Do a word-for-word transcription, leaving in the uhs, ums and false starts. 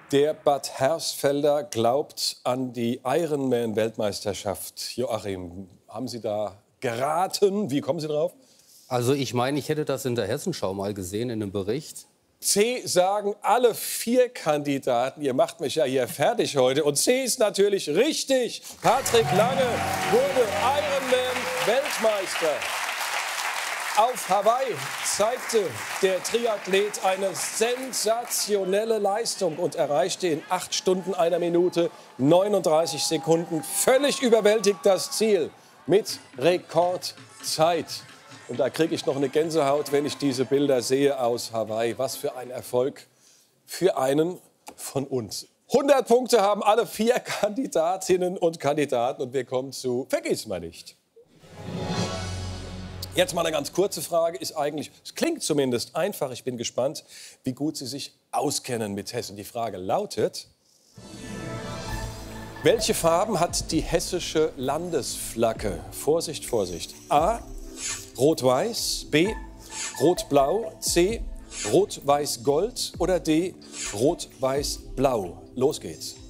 Der Bad Hersfelder glaubt an die Ironman-Weltmeisterschaft. Joachim, haben Sie da geraten? Wie kommen Sie drauf? Also ich meine, ich hätte das in der Hessenschau mal gesehen, in einem Bericht. C sagen alle vier Kandidaten, ihr macht mich ja hier fertig heute. Und C ist natürlich richtig. Patrick Lange wurde Ironman-Weltmeister. Auf Hawaii zeigte der Triathlet eine sensationelle Leistung und erreichte in acht Stunden, einer Minute, neununddreißig Sekunden völlig überwältigt das Ziel mit Rekordzeit. Und da kriege ich noch eine Gänsehaut, wenn ich diese Bilder sehe aus Hawaii. Was für ein Erfolg für einen von uns. hundert Punkte haben alle vier Kandidatinnen und Kandidaten. Und wir kommen zu Vergiss mal nicht. Jetzt mal eine ganz kurze Frage, ist eigentlich, es klingt zumindest einfach, ich bin gespannt, wie gut Sie sich auskennen mit Hessen. Die Frage lautet: Welche Farben hat die hessische Landesflagge? Vorsicht, Vorsicht. A, Rot-Weiß, B, Rot-Blau, C, Rot-Weiß-Gold oder D, Rot-Weiß-Blau. Los geht's.